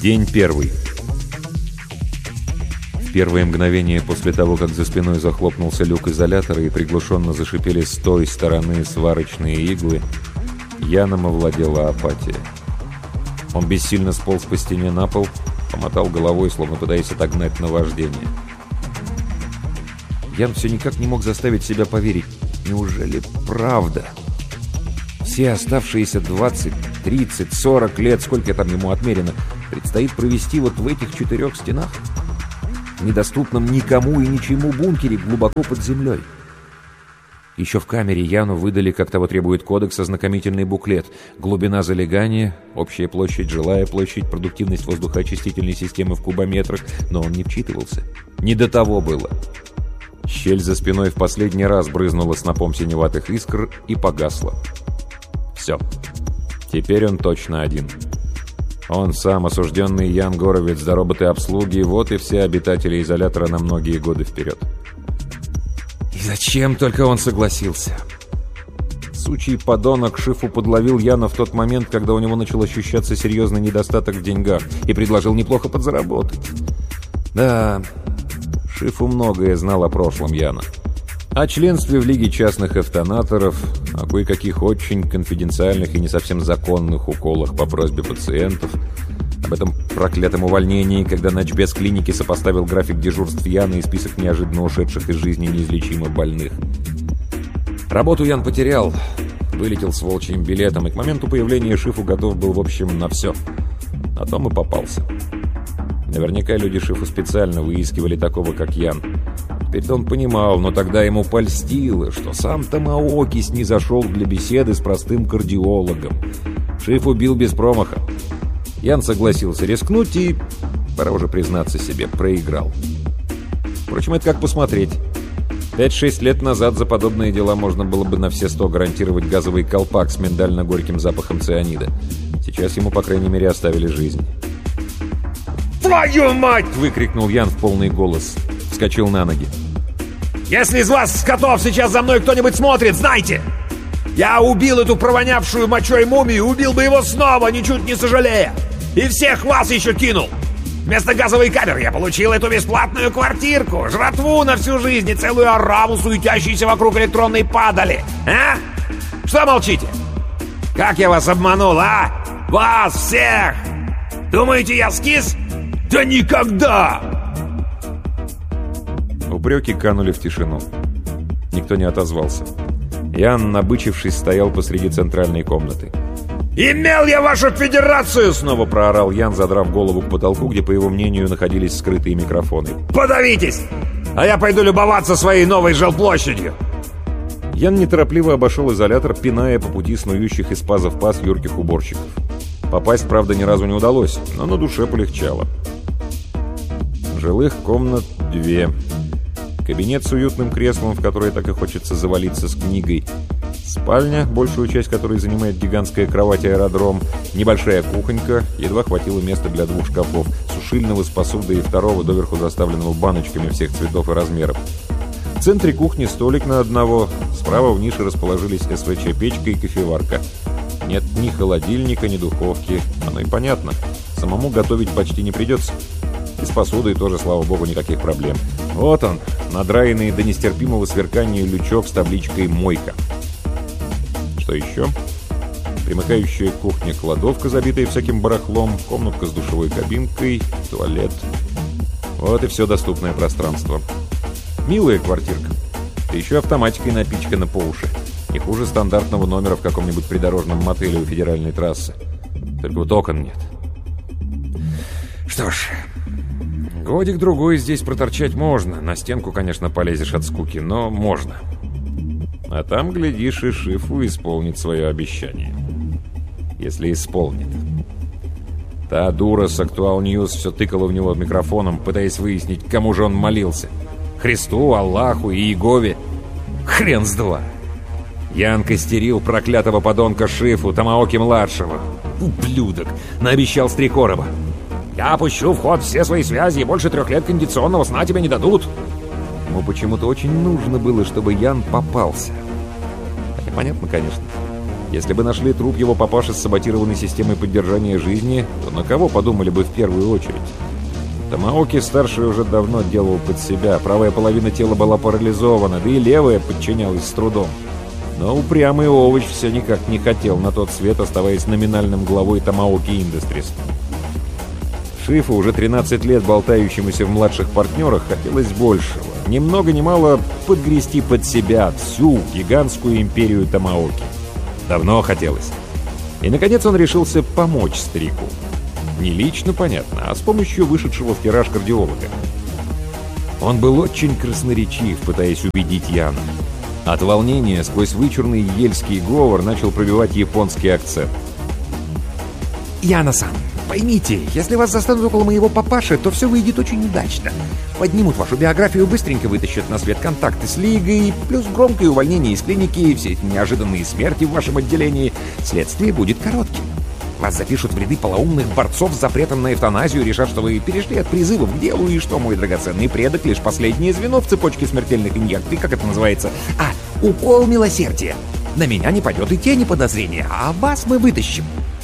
День первый. В первое мгновение после того, как за спиной захлопнулся люк изолятора и приглушенно зашипели с той стороны сварочные иглы, Яном овладела апатия. Он бессильно сполз по стене на пол, помотал головой, словно пытаясь отогнать наваждение. Ян все никак не мог заставить себя поверить. Неужели правда? Все оставшиеся 20, 30, 40 лет, сколько там ему отмерено, предстоит провести вот в этих 4 стенах? В недоступном никому и ничему бункере глубоко под землей. Еще в камере Яну выдали, как того требует кодекс, ознакомительный буклет. Глубина залегания, общая площадь, жилая площадь, продуктивность воздухоочистительной системы в кубометрах, но он не вчитывался. Не до того было. Щель за спиной в последний раз брызнула снопом синеватых искр и погасла. Все. Теперь он точно один. Он сам, осужденный Ян Горовец за роботы обслуги, вот и все обитатели изолятора на многие годы вперед. И зачем только он согласился? Сучий подонок Шифу подловил Яна в тот момент, когда у него начал ощущаться серьезный недостаток в деньгах, и предложил неплохо подзаработать. Да, Шифу многое знал о прошлом Яна. О членстве в Лиге частных эвтанаторов, о кое-каких очень конфиденциальных и не совсем законных уколах по просьбе пациентов, об этом проклятом увольнении, когда начбез клиники сопоставил график дежурств Яна и список неожиданно ушедших из жизни неизлечимо больных. Работу Ян потерял, вылетел с волчьим билетом, и к моменту появления Шифу готов был, в общем, на все. На том и попался. Наверняка люди Шифу специально выискивали такого, как Ян. Теперь-то он понимал, но тогда ему польстило, что сам Томаоки снизошел для беседы с простым кардиологом. Шифу бил без промаха. Ян согласился рискнуть и, пора уже признаться себе, проиграл. Впрочем, это как посмотреть. 5-6 лет назад за подобные дела можно было бы на все 100 гарантировать газовый колпак с миндально-горьким запахом цианида. Сейчас ему, по крайней мере, оставили жизнь. «Твою мать!» — выкрикнул Ян в полный голос. Вскочил на ноги. «Если из вас, скотов, сейчас за мной кто-нибудь смотрит, знайте! Я убил эту провонявшую мочой мумию, убил бы его снова, ничуть не сожалея! И всех вас еще кинул! Вместо газовой камеры я получил эту бесплатную квартирку, жратву на всю жизнь и целую ораву, суетящуюся вокруг электронной падали! А? Что молчите? Как я вас обманул, а? Вас всех! Думаете, я скис? Да никогда!» Упреки канули в тишину. Никто не отозвался. Ян, набычившись, стоял посреди центральной комнаты. «Имел я вашу федерацию!» — снова проорал Ян, задрав голову к потолку, где, по его мнению, находились скрытые микрофоны. «Подавитесь! А я пойду любоваться своей новой жилплощадью!» Ян неторопливо обошел изолятор, пиная по пути снующих из паза в паз юрких уборщиков. Попасть, правда, ни разу не удалось, но на душе полегчало. Жилых комнат 2. Кабинет с уютным креслом, в которое так и хочется завалиться с книгой. Спальня, большую часть которой занимает гигантская кровать-аэродром. Небольшая кухонька, едва хватило места для 2 шкафов. Сушильного с посудой и второго, доверху заставленного баночками всех цветов и размеров. В центре кухни столик на одного. Справа в нише расположились СВЧ-печка и кофеварка. Нет ни холодильника, ни духовки. Оно и понятно. Самому готовить почти не придется. И с посудой тоже, слава богу, никаких проблем. Вот он, надраенный до нестерпимого сверкания лючок с табличкой «Мойка». Что еще? Примыкающая к кухне кладовка, забитая всяким барахлом, комнатка с душевой кабинкой, туалет. Вот и все доступное пространство. Милая квартирка. Да еще автоматикой напичкана по уши. Не хуже стандартного номера в каком-нибудь придорожном мотеле у федеральной трассы. Только вот окон нет. Что ж, годик-другой здесь проторчать можно. На стенку, конечно, полезешь от скуки, но можно. А там, глядишь, и Шифу исполнит свое обещание. Если исполнит. Та дура с Actual News все тыкала в него микрофоном, пытаясь выяснить, кому же он молился. Христу, Аллаху и Иегове. Хрен с два. Ян костерил проклятого подонка Шифу, Томаоки-младшего. Ублюдок. Наобещал с 3 короба. «Я пущу в ход все свои связи, и больше 3 лет кондиционного сна тебе не дадут». Ему почему-то очень нужно было, чтобы Ян попался. Хотя понятно, конечно. Если бы нашли труп его папаши с саботированной системой поддержания жизни, то на кого подумали бы в первую очередь? Тамаоки-старший уже давно делал под себя, правая половина тела была парализована, да и левая подчинялась с трудом. Но упрямый овощ все никак не хотел на тот свет, оставаясь номинальным главой Тамаоки Industries. Шифу, уже 13 лет болтающемуся в младших партнерах, хотелось большего. Ни много ни мало подгрести под себя всю гигантскую империю Тамаоки. Давно хотелось. И, наконец, он решился помочь старику. Не лично, понятно, а с помощью вышедшего в тираж кардиолога. Он был очень красноречив, пытаясь убедить Яна. От волнения сквозь вычурный ельский говор начал пробивать японский акцент. «Яна-сан, поймите, если вас застанут около моего папаши, то все выйдет очень удачно. Поднимут вашу биографию, быстренько вытащат на свет контакты с Лигой, плюс громкое увольнение из клиники, все эти неожиданные смерти в вашем отделении. Следствие будет коротким. Вас запишут в ряды полоумных борцов с запретом на эвтаназию, решат, что вы перешли от призывов к делу, и что мой драгоценный предок — лишь последнее звено в цепочке смертельных инъекций, как это называется, укол милосердия. На меня не пойдет и тени подозрения, а вас мы вытащим».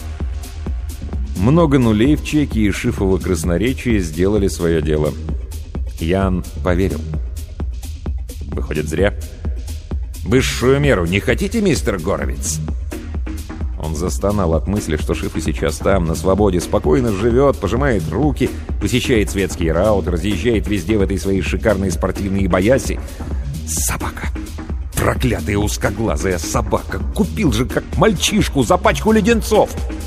Много нулей в чеке и шифово красноречие сделали свое дело. Ян поверил. Выходит, зря. «Высшую меру не хотите, мистер Горовиц?» Он застонал от мысли, что Шифа сейчас там, на свободе, спокойно живет, пожимает руки, посещает светские рауты, разъезжает везде в этой своей шикарной спортивной ибаяси. Собака! Проклятая узкоглазая собака! Купил же как мальчишку за пачку леденцов!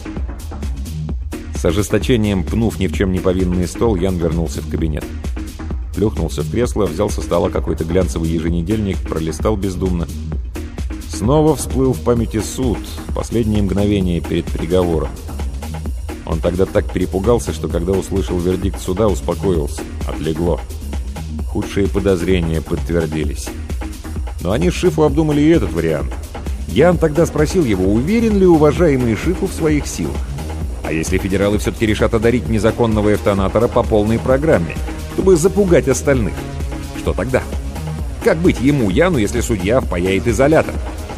С ожесточением пнув ни в чем не повинный стол, Ян вернулся в кабинет. Плюхнулся в кресло, взял со стола какой-то глянцевый еженедельник, пролистал бездумно. Снова всплыл в памяти суд, последние мгновения перед приговором. Он тогда так перепугался, что когда услышал вердикт суда, успокоился. Отлегло. Худшие подозрения подтвердились. Но они с Шифу обдумали и этот вариант. Ян тогда спросил его, уверен ли уважаемый Шифу в своих силах. А если федералы все-таки решат одарить незаконного эвтанатора по полной программе, чтобы запугать остальных? Что тогда? Как быть ему, Яну, если судья впаяет изолятор?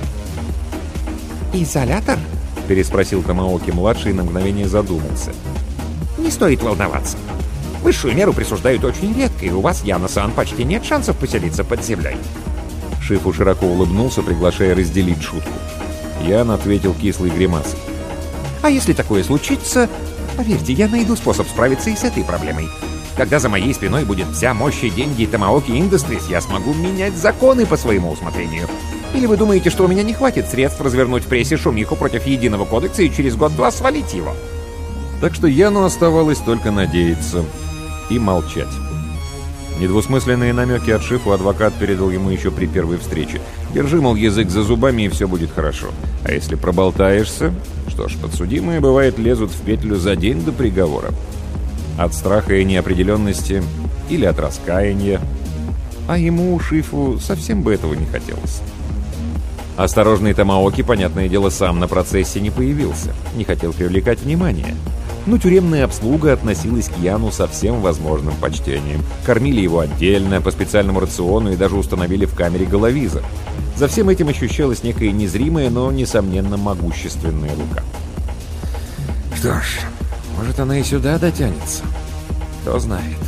«Изолятор?» — переспросил Тамаоки-младший и на мгновение задумался. «Не стоит волноваться. Высшую меру присуждают очень редко, и у вас, Яна-сан, почти нет шансов поселиться под землей». Шифу широко улыбнулся, приглашая разделить шутку. Ян ответил кислой гримасой. «А если такое случится, поверьте, я найду способ справиться и с этой проблемой. Когда за моей спиной будет вся мощь и деньги Тамаоки Industries, я смогу менять законы по своему усмотрению. Или вы думаете, что у меня не хватит средств развернуть в прессе шумиху против единого кодекса и через год-два свалить его?» Так что Яну оставалось только надеяться и молчать. Недвусмысленные намеки от Шифу адвокат передал ему еще при первой встрече. Держи, мол, язык за зубами, и все будет хорошо. А если проболтаешься, что ж, подсудимые, бывает, лезут в петлю за день до приговора. От страха и неопределенности или от раскаяния. А ему, Шифу, совсем бы этого не хотелось. Осторожный Тамаоки, понятное дело, сам на процессе не появился. Не хотел привлекать внимание. Но тюремная обслуга относилась к Яну со всем возможным почтением. Кормили его отдельно, по специальному рациону, и даже установили в камере головизор. За всем этим ощущалась некая незримая, но, несомненно, могущественная рука. Что ж, может, она и сюда дотянется. Кто знает.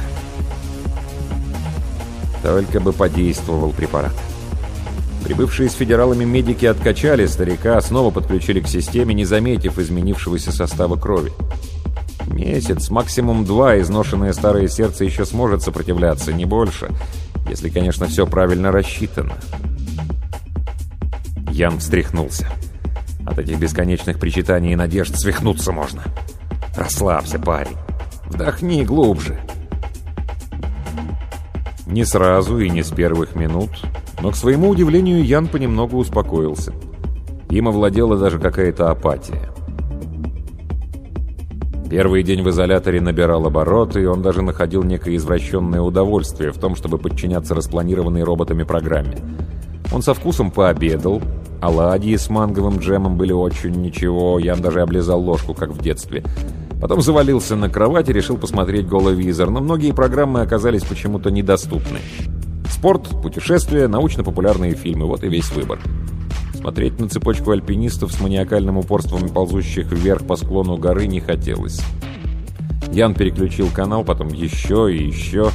Только бы подействовал препарат. Прибывшие с федералами медики откачали старика, снова подключили к системе, не заметив изменившегося состава крови. Месяц, максимум 2, изношенное старое сердце еще сможет сопротивляться, не больше, если, конечно, все правильно рассчитано. Ян встряхнулся. От этих бесконечных причитаний и надежд свихнуться можно. Расслабься, парень. Вдохни глубже. Не сразу и не с первых минут, но, к своему удивлению, Ян понемногу успокоился. Им овладела даже какая-то апатия. Первый день в изоляторе набирал обороты, и он даже находил некое извращенное удовольствие в том, чтобы подчиняться распланированной роботами программе. Он со вкусом пообедал, оладьи с манговым джемом были очень ничего, Ян даже облизал ложку, как в детстве. Потом завалился на кровать и решил посмотреть головизор, но многие программы оказались почему-то недоступны. Спорт, путешествия, научно-популярные фильмы — вот и весь выбор. Смотреть на цепочку альпинистов с маниакальным упорством ползущих вверх по склону горы не хотелось. Ян переключил канал, потом еще и еще.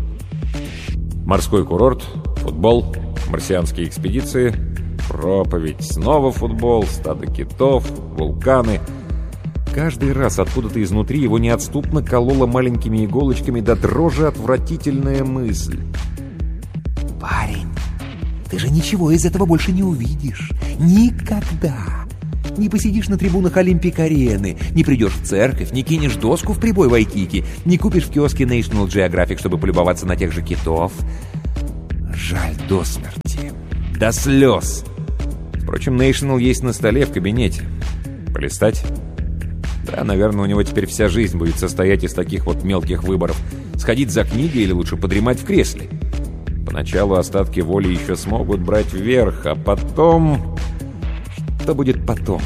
Морской курорт, футбол, марсианские экспедиции, проповедь, снова футбол, стадо китов, вулканы. Каждый раз откуда-то изнутри его неотступно кололо маленькими иголочками до дрожи отвратительная мысль. «Парень, ты же ничего из этого больше не увидишь. Никогда. Не посидишь на трибунах Олимпик-арены, не придешь в церковь, не кинешь доску в прибой Вайкики, не купишь в киоске National Geographic, чтобы полюбоваться на тех же китов. Жаль до смерти. До слез». Впрочем, National есть на столе в кабинете. Полистать? Да, наверное, у него теперь вся жизнь будет состоять из таких вот мелких выборов. Сходить за книгой или лучше подремать в кресле. Поначалу остатки воли еще смогут брать вверх, а потом... Что будет потом?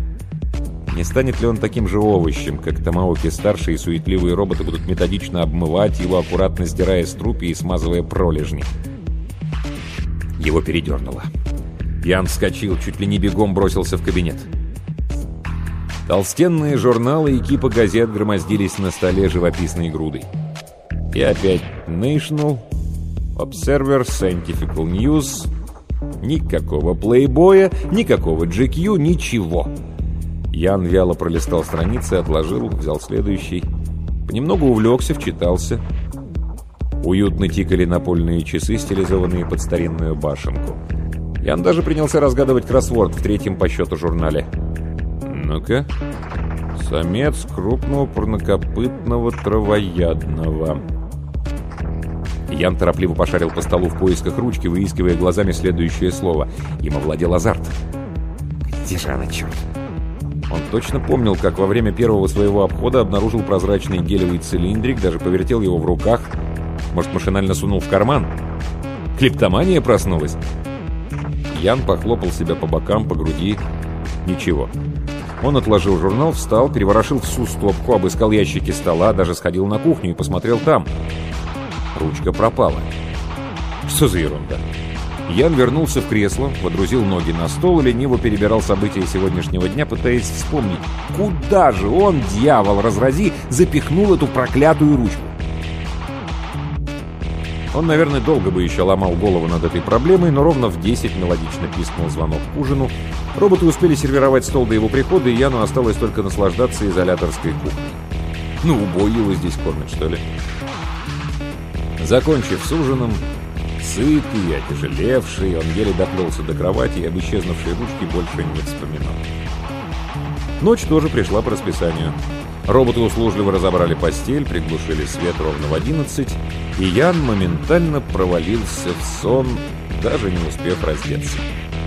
Не станет ли он таким же овощем, как Томаоки-старший и суетливые роботы будут методично обмывать его, аккуратно сдирая струпья и смазывая пролежни? Его передернуло. Ян вскочил, чуть ли не бегом бросился в кабинет. Толстенные журналы и кипа газет громоздились на столе живописной грудой. И опять National, Observer, Scientific News. Никакого Playboy, никакого GQ, ничего. Ян вяло пролистал страницы, отложил, взял следующий. Понемногу увлекся, вчитался. Уютно тикали напольные часы, стилизованные под старинную башенку. Ян даже принялся разгадывать кроссворд в 3-м по счету журнале. Ну-ка. Самец крупного парнокопытного травоядного. Ян торопливо пошарил по столу в поисках ручки, выискивая глазами следующее слово. Им овладел азарт. Где же она, черт? Он точно помнил, как во время первого своего обхода обнаружил прозрачный гелевый цилиндрик, даже повертел его в руках. Может, машинально сунул в карман? Клептомания проснулась? Ян похлопал себя по бокам, по груди. Ничего. Он отложил журнал, встал, переворошил всю стопку, обыскал ящики стола, даже сходил на кухню и посмотрел там. Ручка пропала. Что за ерунда? Ян вернулся в кресло, водрузил ноги на стол и лениво перебирал события сегодняшнего дня, пытаясь вспомнить, куда же он, дьявол разрази, запихнул эту проклятую ручку. Он, наверное, долго бы еще ломал голову над этой проблемой, но ровно в 10 мелодично пискнул звонок к ужину. Роботы успели сервировать стол до его прихода, и Яну осталось только наслаждаться изоляторской кухней. Ну, убой его здесь кормят, что ли? Закончив с ужином, сытый, отяжелевший, он еле доплелся до кровати и об исчезнувшей ручке больше не вспоминал. Ночь тоже пришла по расписанию. Роботы услужливо разобрали постель, приглушили свет ровно в 11, и Ян моментально провалился в сон, даже не успев раздеться.